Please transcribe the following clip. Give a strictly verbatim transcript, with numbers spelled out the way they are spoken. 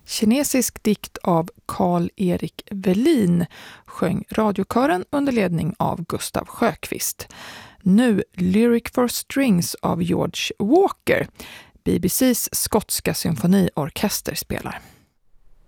Kinesisk dikt av Karl-Erik Welin sjöng radiokören under ledning av Gustav Sjöqvist. Nu Lyric for Strings av George Walker. B B C:s skotska symfoniorkester spelar.